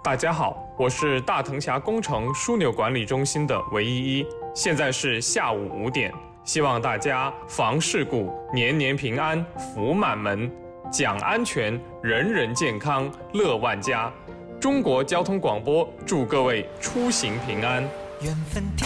大家好，我是大藤峡工程枢纽管理中心的韦依依，现在是下午5点，希望大家防事故，年年平安，福满门，讲安全，人人健康，乐万家。中国交通广播祝各位出行平安。缘分